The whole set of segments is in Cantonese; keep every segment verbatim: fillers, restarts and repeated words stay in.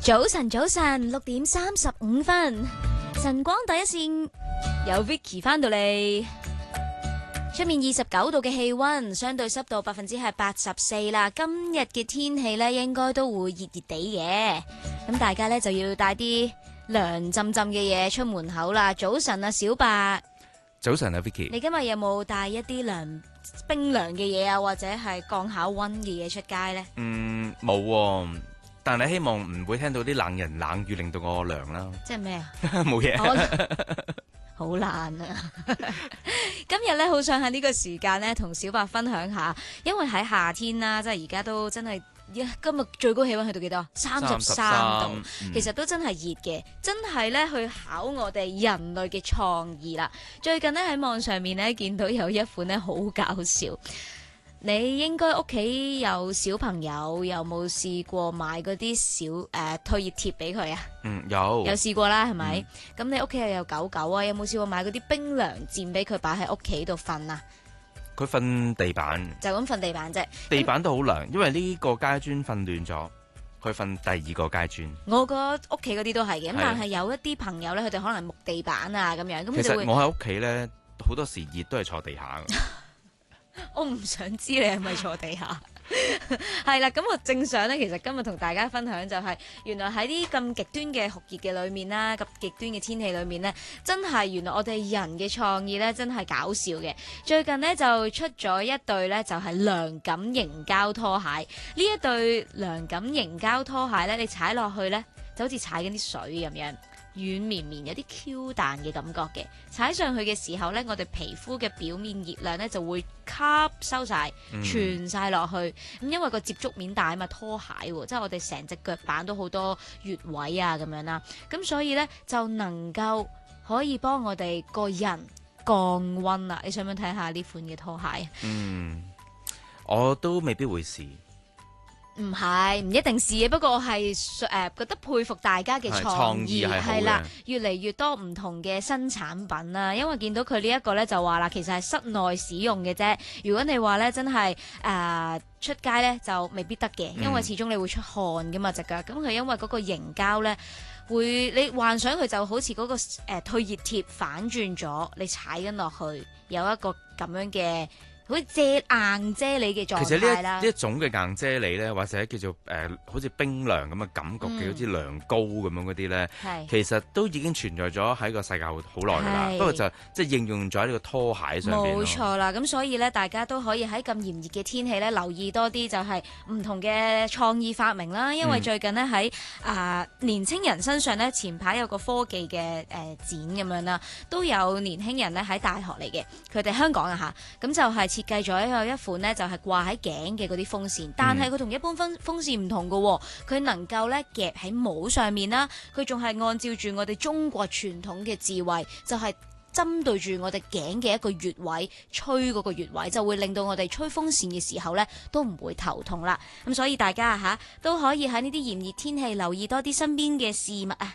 早晨，早晨，六點三十五分，晨光第一線，有 Vicky 翻到嚟。出面二十九度嘅氣溫，相對濕度百分之係八十四啦。今日嘅天氣呢，應該都會熱熱地嘅，咁大家呢，就要帶啲涼浸浸嘅嘢出門口啦。早晨啊，小白。 早晨啊 ，Vicky。 你今日有冇帶一啲涼冰涼嘅嘢啊，或者係降下溫嘅嘢出街呢？ 嗯，冇喎，但係希望唔會聽到啲冷人冷語令到我涼啦。 即係咩啊？ 冇嘢。 好懶啊！今日咧好想喺呢個時間咧同小白分享下，因為喺夏天啦，即係而家都真係，今日最高氣溫去到幾多？三十三度，嗯、其實都真係熱嘅，真係咧去考我哋人類嘅創意啦。最近咧喺網上面咧見到有一款咧好搞笑。你應該屋企有小朋友，有冇試過買嗰啲小誒、呃、退熱貼俾佢啊？ 嗯，有有試過啦，係咪？咁、嗯、你屋企又有狗狗啊？有冇試過買嗰啲冰涼墊俾佢擺喺屋企度瞓啊？ 佢瞓地板， 就咁瞓地板啫。 地板都好涼，因為呢個階磚瞓暖咗，佢瞓第二個階磚。 我個屋企嗰啲都係嘅，咁但係有一啲朋友咧，佢哋可能木地板啊咁樣，咁其實會我喺屋企咧，好多時熱都係坐地下。 我唔想知你係咪坐地下，係啦，咁我正想咧，其實今日同大家分享就係、是，原來喺啲咁極端嘅酷熱嘅裏面啦，咁極端嘅天氣裏面呢，真係原來我哋人嘅創意咧，真係搞笑嘅。最近呢，就出咗一對咧，就係涼感凝膠拖鞋。呢一對涼感凝膠拖鞋咧，你踩落去咧，就好似踩緊啲水咁樣。軟綿綿有啲 Q 彈嘅感覺嘅，踩上去嘅時候呢，我哋皮膚嘅表面熱量呢就會吸收晒，傳晒落去。咁、嗯、因為個接觸面大啊嘛，拖鞋喎，即係我哋成隻腳板都好多穴位啊咁樣啦。咁所以呢，就能夠可以幫我哋個人降溫啦。你想唔想睇下呢款嘅拖鞋？ 嗯，我都未必會試。 唔係，唔一定試嘅，不過我係誒、呃、覺得佩服大家嘅創意係啦，越嚟越多唔同嘅新產品啦。因為見到佢呢一個咧就話啦，其實係室內使用嘅啫。如果你話咧真係誒、呃、出街咧就未必得嘅，因為始終你會出汗噶嘛隻腳。咁佢因為嗰個凝膠咧會，你幻想佢就好似嗰、嗰個、呃、退熱貼反轉咗，你踩緊落去有一個咁樣嘅。好似遮硬啫喱嘅狀態啦。 其實呢一呢一種嘅硬啫喱咧，或者叫做誒、呃、好似冰涼咁嘅感覺嘅，好似涼糕咁樣嗰啲咧，其實都已經存在咗喺個世界好好耐㗎啦。不過就即係應用咗喺呢個拖鞋上邊。冇錯啦，咁所以咧，大家都可以喺咁炎熱嘅天氣咧，留意多啲就係唔同嘅創意發明啦。因為最近呢，喺啊、呃、年青人身上咧，前排有個科技嘅誒、呃、展咁樣啦，都有年輕人咧喺大學嚟嘅，佢哋香港啊嚇，咁就係、是。設計咗有一款呢，就係掛喺頸嘅嗰啲風扇，但係佢同一般風風扇唔同嘅，佢能夠咧夾喺帽上面啦，佢仲係按照住我哋中國傳統嘅智慧，就係、是、針對住我哋頸嘅一個穴位，吹嗰個穴位，就會令到我哋吹風扇嘅時候咧都唔會頭痛啦。咁所以大家啊吓都可以喺呢啲炎熱天氣留意多啲身邊嘅事物啊。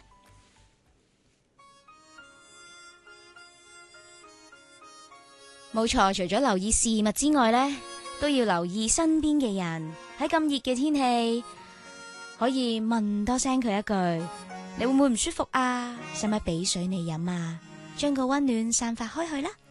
冇錯，除咗留意事物之外呢，都要留意身邊嘅人。喺咁熱嘅天氣，可以問多聲佢一句：你會唔會唔舒服啊？使唔使俾水你飲啊？將個溫暖散發開去啦〜